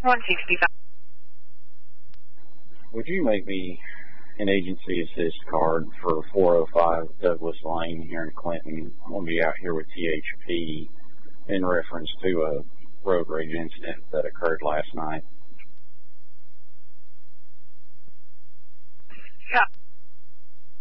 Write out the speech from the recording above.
165. Would you make me an agency assist card for 405 Douglas Lane here in Clinton? I'm going to be out here with THP in reference to a road rage incident that occurred last night.